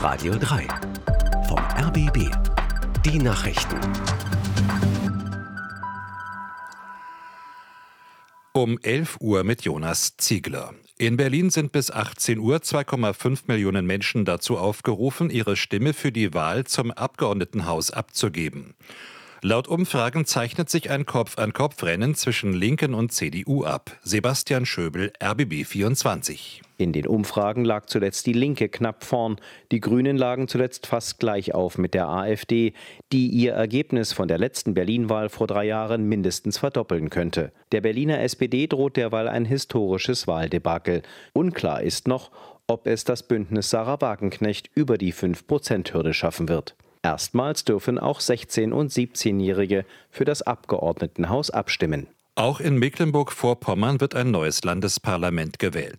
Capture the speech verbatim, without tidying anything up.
Radio drei. Vom R B B. Die Nachrichten. Um elf Uhr mit Jonas Ziegler. In Berlin sind bis achtzehn Uhr zwei Komma fünf Millionen Menschen dazu aufgerufen, ihre Stimme für die Wahl zum Abgeordnetenhaus abzugeben. Laut Umfragen zeichnet sich ein Kopf-an-Kopf-Rennen zwischen Linken und C D U ab. Sebastian Schöbel, R B B vierundzwanzig. In den Umfragen lag zuletzt die Linke knapp vorn. Die Grünen lagen zuletzt fast gleich auf mit der AfD, die ihr Ergebnis von der letzten Berlin-Wahl vor drei Jahren mindestens verdoppeln könnte. Der Berliner S P D droht derweil ein historisches Wahldebakel. Unklar ist noch, ob es das Bündnis Sahra Wagenknecht über die fünf Prozent Hürde schaffen wird. Erstmals dürfen auch sechzehn- und siebzehnjährige für das Abgeordnetenhaus abstimmen. Auch in Mecklenburg-Vorpommern wird ein neues Landesparlament gewählt.